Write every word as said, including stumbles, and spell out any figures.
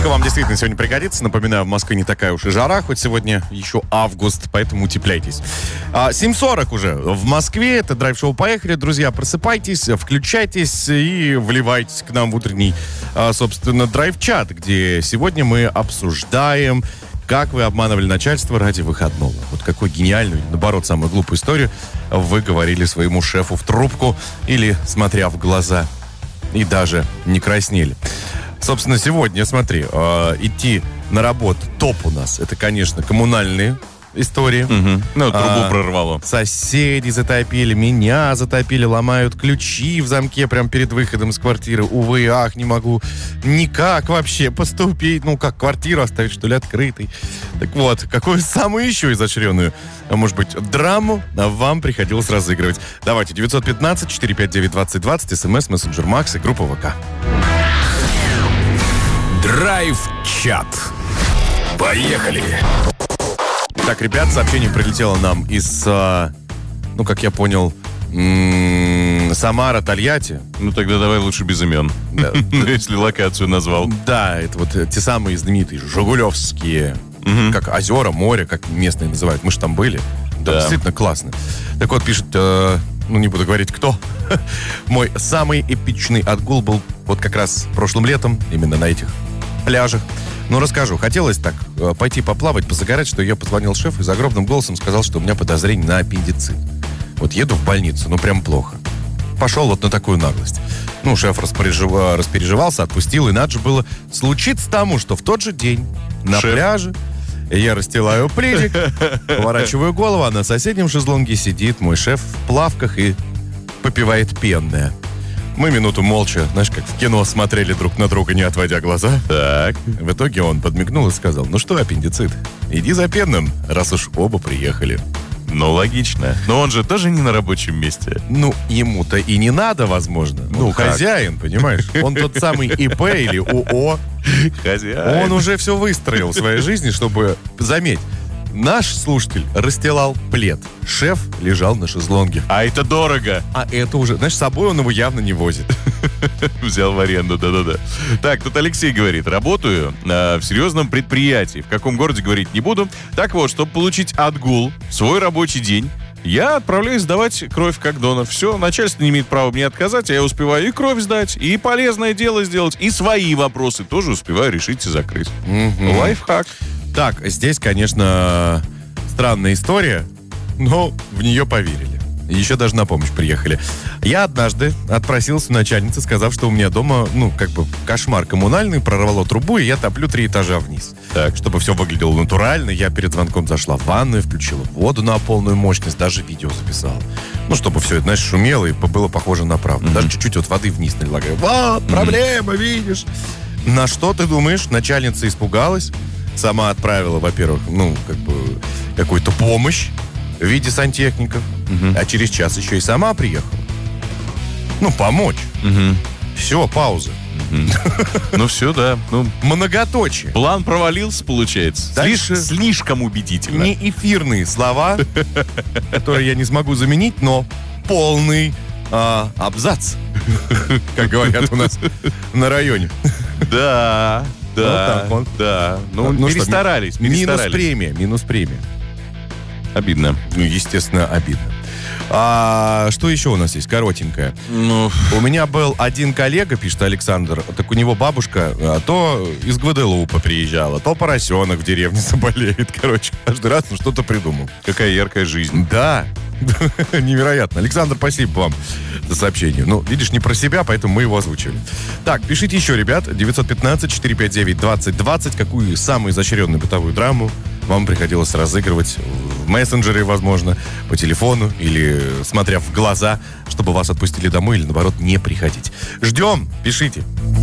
Водичка вам действительно сегодня пригодится. Напоминаю, в Москве не такая уж и жара, хоть сегодня еще август, поэтому утепляйтесь. А, семь сорок уже в Москве. Это драйв-шоу «Поехали». Друзья, просыпайтесь, включайтесь и вливайтесь к нам в утренний, а, собственно, драйв-чат, где сегодня мы обсуждаем, как вы обманывали начальство ради выходного. Вот какую гениальную, наоборот, самую глупую историю вы говорили своему шефу в трубку или смотря в глаза и даже не краснели. Собственно, сегодня, смотри, э, идти на работу, топ у нас, это, конечно, коммунальные истории. Угу. Ну, трубу а, прорвало. Соседи затопили, меня затопили, ломают ключи в замке прямо перед выходом из квартиры. Увы, ах, не могу никак вообще поступить. Ну, как квартиру оставить, что ли, открытой. Так вот, какую самую еще изощренную, может быть, драму вам приходилось разыгрывать? Давайте, девятьсот пятнадцать четыреста пятьдесят девять двадцать двадцать, смс, мессенджер Макс и группа ВК. Драйв-чат. Поехали! Так, ребят, сообщение прилетело нам из, а, ну, как я понял, м- Самара, Тольятти. Ну, тогда давай лучше без имен. Да. Если локацию назвал. Да, это вот те самые знаменитые Жигулевские, как озера, море, как местные называют. Мы же там были. Там Да. действительно классно. Так вот, пишет, э, ну, не буду говорить, кто. Мой самый эпичный отгул был вот как раз прошлым летом, именно на этих пляжах. Ну, расскажу. Хотелось так э, пойти поплавать, позагорать, что я позвонил шефу и загробным голосом сказал, что у меня подозрение на аппендицит. Вот еду в больницу, ну, прям плохо. Пошел вот на такую наглость. Ну, шеф распережив... распереживался, отпустил, и надо же было случиться тому, что в тот же день на Шеф. пляже я расстилаю пледик, поворачиваю голову, а на соседнем шезлонге сидит мой шеф в плавках и попивает пенное. Мы минуту молча, знаешь, как в кино смотрели друг на друга, не отводя глаза. Так. В итоге он подмигнул и сказал: ну что, аппендицит, иди за пенным, раз уж оба приехали. Ну, логично. Но он же тоже не на рабочем месте. Ну, ему-то и не надо, возможно. Ну, как? хозяин, понимаешь? Он тот самый ИП или ООО. Хозяин. Он уже все выстроил в своей жизни, чтобы, заметь, наш слушатель расстилал плед, шеф лежал на шезлонге. А это дорого. А это уже, знаешь, с собой он его явно не возит. Взял в аренду, да-да-да. Так, тут Алексей говорит: работаю э, в серьезном предприятии. В каком городе говорить не буду. Так вот, чтобы получить отгул в свой рабочий день, я отправляюсь сдавать кровь как донор. Все, начальство не имеет права мне отказать, а я успеваю и кровь сдать, и полезное дело сделать, и свои вопросы тоже успеваю решить и закрыть. Мгм. Лайфхак. Так, здесь, конечно, странная история, но в нее поверили. Еще даже на помощь приехали. Я однажды отпросился у начальницы, сказав, что у меня дома, ну, как бы кошмар коммунальный, прорвало трубу, и я топлю три этажа вниз. Так. Чтобы все выглядело натурально, я перед звонком зашла в ванную, включила воду на полную мощность, даже видео записала. Ну, чтобы все это, знаешь, шумело и было похоже на правду. Даже чуть-чуть вот воды вниз налила. Говорю: вот, проблема, видишь. На что, ты думаешь, начальница испугалась? Сама отправила, во-первых, ну, как бы, какую-то помощь в виде сантехников, а через час еще и сама приехала. Ну, помочь. Все, пауза. Ну все, да. Ну, Многоточие. план провалился, получается. Дальше- Слиш- слишком убедительно. Не эфирные слова, которые я не смогу заменить, но полный а, абзац, как говорят у нас на районе. Да, да, Вот так вот. да. Ну, Ну что, перестарались, Минус перестарались. премия, минус премия. Обидно. Ну, естественно, обидно. А что еще у нас есть? Коротенькое. Ну, У меня был один коллега, пишет Александр, так у него бабушка а, то из Гваделупа приезжала, то поросенок в деревне заболеет. Короче, каждый раз он что-то придумал. какая яркая жизнь. Да, невероятно. Александр, спасибо вам за сообщение. Ну, видишь, не про себя, поэтому мы его озвучили. Так, пишите еще, ребят, девятьсот пятнадцать четыреста пятьдесят девять двадцать двадцать, какую самую изощренную бытовую драму вам приходилось разыгрывать в мессенджере, возможно, по телефону или смотря в глаза, чтобы вас отпустили домой или, наоборот, не приходить. Ждем, пишите.